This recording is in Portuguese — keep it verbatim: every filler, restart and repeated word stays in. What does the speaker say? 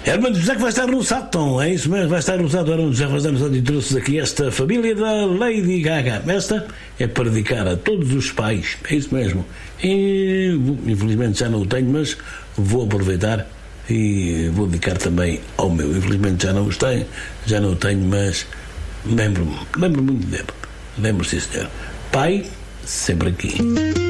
Hermano José que vai estar no Sátão, é isso mesmo, vai estar no Sátão. Hermano José vai estar no Sátão e trouxe aqui esta família da Lady Gaga. Esta é para dedicar a todos os pais, é isso mesmo. E, infelizmente já não o tenho, mas vou aproveitar e vou dedicar também ao meu. Infelizmente já não os tenho, já não o tenho, mas lembro-me, lembro-me muito dele. Lembro, sim senhor. Pai, sempre aqui.